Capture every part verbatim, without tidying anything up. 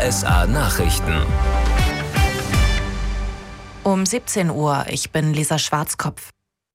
S A Nachrichten. Um siebzehn Uhr, ich bin Lisa Schwarzkopf.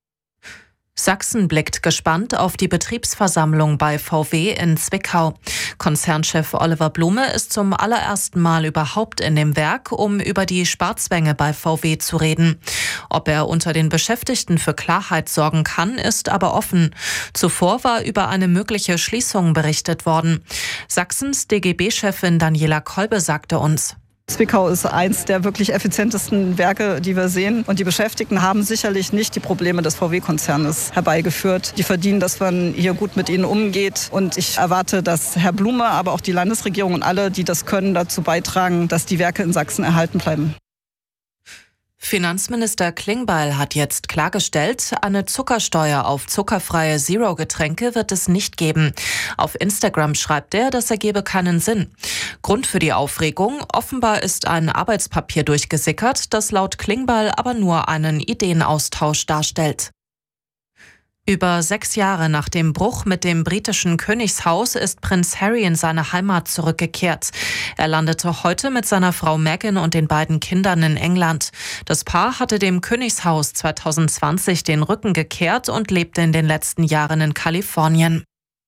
Sachsen blickt gespannt auf die Betriebsversammlung bei V W in Zwickau. Konzernchef Oliver Blume ist zum allerersten Mal überhaupt in dem Werk, um über die Sparzwänge bei V W zu reden. Ob er unter den Beschäftigten für Klarheit sorgen kann, ist aber offen. Zuvor war über eine mögliche Schließung berichtet worden. Sachsens D G B-Chefin Daniela Kolbe sagte uns: Zwickau ist eins der wirklich effizientesten Werke, die wir sehen. Und die Beschäftigten haben sicherlich nicht die Probleme des V W-Konzernes herbeigeführt. Die verdienen, dass man hier gut mit ihnen umgeht. Und ich erwarte, dass Herr Blume, aber auch die Landesregierung und alle, die das können, dazu beitragen, dass die Werke in Sachsen erhalten bleiben. Finanzminister Klingbeil hat jetzt klargestellt, eine Zuckersteuer auf zuckerfreie Zero-Getränke wird es nicht geben. Auf Instagram schreibt er, das ergebe keinen Sinn. Grund für die Aufregung: offenbar ist ein Arbeitspapier durchgesickert, das laut Klingbeil aber nur einen Ideenaustausch darstellt. Über sechs Jahre nach dem Bruch mit dem britischen Königshaus ist Prinz Harry in seine Heimat zurückgekehrt. Er landete heute mit seiner Frau Meghan und den beiden Kindern in England. Das Paar hatte dem Königshaus zwanzig zwanzig den Rücken gekehrt und lebte in den letzten Jahren in Kalifornien.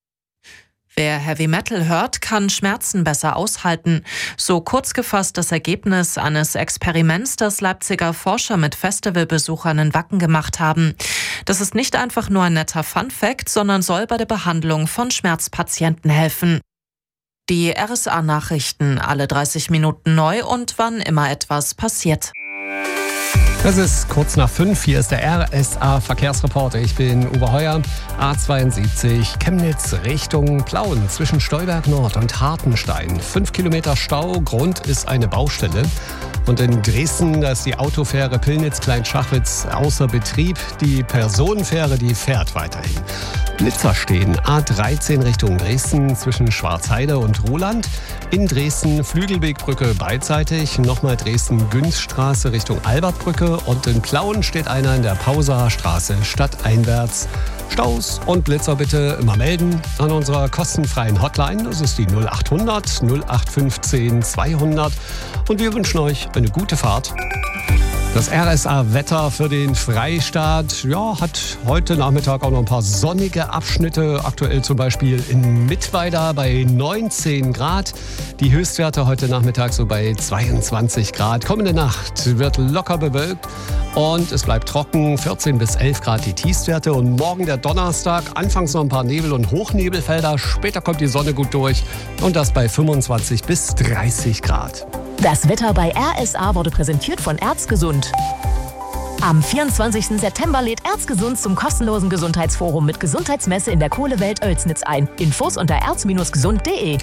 Wer Heavy Metal hört, kann Schmerzen besser aushalten. So kurz gefasst das Ergebnis eines Experiments, das Leipziger Forscher mit Festivalbesuchern in Wacken gemacht haben. Das ist nicht einfach nur ein netter Fun-Fact, sondern soll bei der Behandlung von Schmerzpatienten helfen. Die R S A-Nachrichten, alle dreißig Minuten neu und wann immer etwas passiert. Es ist kurz nach fünf, hier ist der R S A-Verkehrsreporter. Ich bin Uwe Heuer, A zweiundsiebzig, Chemnitz Richtung Plauen zwischen Stolberg Nord und Hartenstein. Fünf Kilometer Stau, Grund ist eine Baustelle. Und in Dresden, da ist die Autofähre Pillnitz-Kleinschachwitz außer Betrieb. Die Personenfähre, die fährt weiterhin. Blitzer stehen, A dreizehn Richtung Dresden zwischen Schwarzheide und Ruhland. In Dresden Flügelwegbrücke beidseitig, nochmal Dresden-Günzstraße Richtung Albertbrücke. Und in Plauen steht einer in der Pausaer Straße stadteinwärts. Staus und Blitzer bitte immer melden an unserer kostenfreien Hotline. Das ist die null achthundert null acht fünfzehn zweihundert. Und wir wünschen euch eine gute Fahrt. Das R S A-Wetter für den Freistaat, ja, hat heute Nachmittag auch noch ein paar sonnige Abschnitte. Aktuell zum Beispiel in Mittweida bei neunzehn Grad. Die Höchstwerte heute Nachmittag so bei zweiundzwanzig Grad. Kommende Nacht wird locker bewölkt und es bleibt trocken. vierzehn bis elf Grad die Tiefstwerte. Und morgen der Donnerstag, anfangs noch ein paar Nebel- und Hochnebelfelder. Später kommt die Sonne gut durch und das bei fünfundzwanzig bis dreißig Grad. Das Wetter bei R S A wurde präsentiert von Erzgesund. Am vierundzwanzigsten September lädt Erzgesund zum kostenlosen Gesundheitsforum mit Gesundheitsmesse in der Kohlewelt Oelsnitz ein. Infos unter erz gesund punkt de.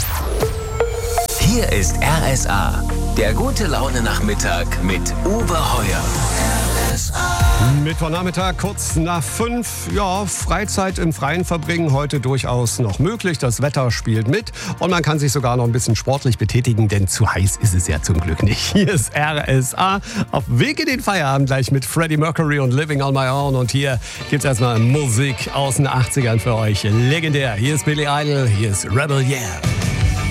Hier ist R S A, der gute Laune-Nachmittag mit Uwe Heuer. Mittwochnachmittag, kurz nach fünf. Ja, Freizeit im Freien verbringen heute durchaus noch möglich. Das Wetter spielt mit und man kann sich sogar noch ein bisschen sportlich betätigen, denn zu heiß ist es ja zum Glück nicht. Hier ist R S A auf Weg in den Feierabend gleich mit Freddie Mercury und Living on My Own. Und hier gibt's erstmal Musik aus den achtzigern für euch. Legendär. Hier ist Billy Idol, hier ist Rebel Yeah.